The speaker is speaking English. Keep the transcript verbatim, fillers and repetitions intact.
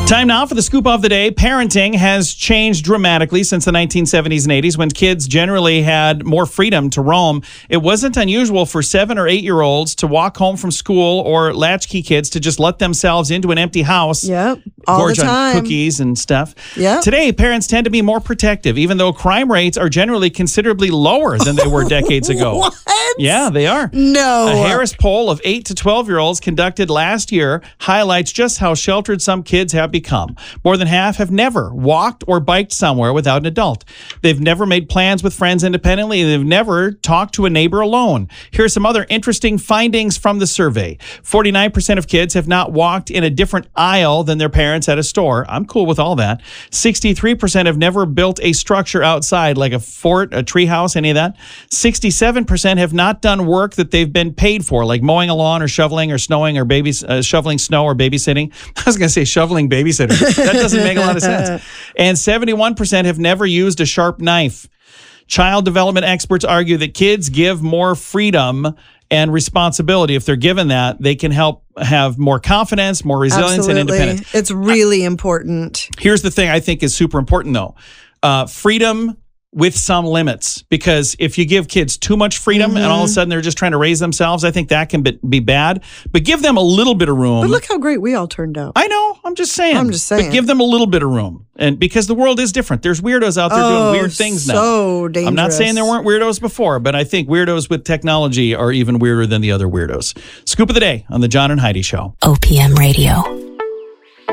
Time now for the scoop of the day. Parenting has changed dramatically since the nineteen seventies and eighties when kids generally had more freedom to roam. It wasn't unusual for seven or eight-year-olds to walk home from school or latchkey kids to just let themselves into an empty house. Yep, all gorge the time. on cookies and stuff. Yep. Today, parents tend to be more protective, even though crime rates are generally considerably lower than they were decades ago. What? Yeah, they are. No. A Harris poll of eight to twelve-year-olds conducted last year highlights just how sheltered some kids have become. More than half have never walked or biked somewhere without an adult. They've never made plans with friends independently. They've never talked to a neighbor alone. Here's some other interesting findings from the survey. forty-nine percent of kids have not walked in a different aisle than their parents at a store. I'm cool with all that. sixty-three percent have never built a structure outside, like a fort, a treehouse, any of that. sixty-seven percent have not done work that they've been paid for, like mowing a lawn or shoveling or snowing or babies, uh, shoveling snow or babysitting. I was going to say shoveling babysitter. That doesn't make a lot of sense. And seventy-one percent have never used a sharp knife. Child development experts argue that kids give more freedom and responsibility. If they're given that, they can help have more confidence, more resilience, Absolutely. and independence. It's really I, important. Here's the thing I think is super important, though. Uh, freedom with some limits, because if you give kids too much freedom mm-hmm. and all of a sudden they're just trying to raise themselves, I think that can be, be bad. But give them a little bit of room. But look how great we all turned out. I know. I'm just saying. I'm just saying. But give them a little bit of room. And because the world is different. There's weirdos out there oh, doing weird things so now. So dangerous. I'm not saying there weren't weirdos before, but I think weirdos with technology are even weirder than the other weirdos. Scoop of the day on the John and Heidi Show. O P M Radio.